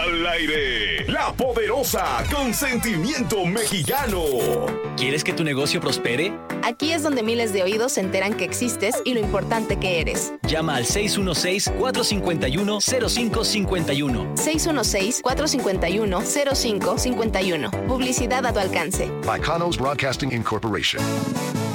Al aire, La Poderosa con sentimiento mexicano. ¿Quieres que tu negocio prospere? Aquí es donde miles de oídos se enteran que existes y lo importante que eres. Llama al 616-451-0551. 616-451-0551. Publicidad a tu alcance. By Kanos Broadcasting Incorporation.